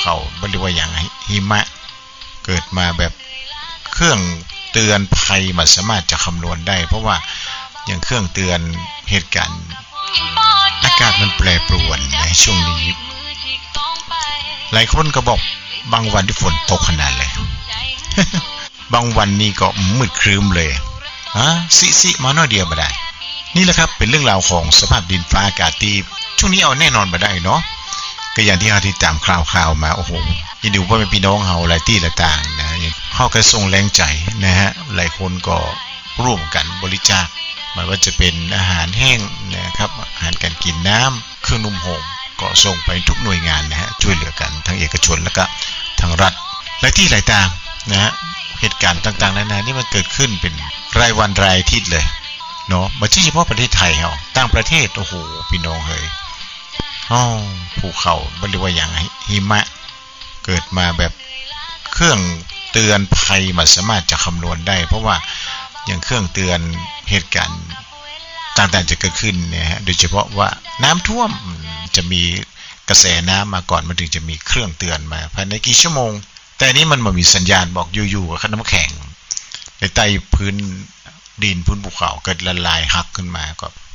เขาบริวารอย่างหิมะเกิดมาแบบเครื่องเตือนภัยมันสามารถจะคำนวณได้เพราะว่าอย่างเครื่องเตือนเหตุการณ์อากาศมันแปรปรวนในช่วงนี้หลายคนก็บอกบางวันที่ฝนตกขนาดเลย บางวันนี่ก็มืดครึ้มเลยสิมาหน่อยเดียวมาได้นี่แหละครับเป็นเรื่องราวของสภาพดินฟ้าอากาศที่ช่วงนี้เอาแน่นอนมาได้เนาะก็อย่างที่เราติดตามข่าวมาโอ้โหยินดีว่าเป็นพี่น้องเฮาหลายที่หลายต่างนะเฮาก็ส่งแรงใจนะฮะหลายคนก็ร่วมกันบริจาคไม่ว่าจะเป็นอาหารแห้งนะครับอาหารการกินน้ำเครื่องนุ่มห่มก็ส่งไปทุกหน่วยงานนะฮะช่วยเหลือกันทั้งเอกชนแล้วก็ทางรัฐหลายที่หลายต่างนะฮะเหตุการณ์ต่างๆนานานี่มันเกิดขึ้นเป็นรายวันรายอาทิตย์เลยเนาะไม่ใช่เฉพาะประเทศไทยเฮาต่างประเทศโอ้โหพี่น้องเฮ้ยภูเขาบริวารอย่างหิมะเกิดมาแบบเครื่องเตือนภัยมันสามารถจะคำนวณได้เพราะว่าอย่างเครื่องเตือนเหตุการณ์ต่างๆจะเกิดขึ้นเนี่ยฮะโดยเฉพาะว่าน้ำท่วมจะมีกระแสน้ำมาก่อนมันถึงจะมีเครื่องเตือนมาภายในกี่ชั่วโมงแต่นี้มันมีสัญญาณบอกอยู่ๆกับน้ำแข็งในใต้พื้นดินพื้นภูเขาเกิดละลายหักขึ้นมาก็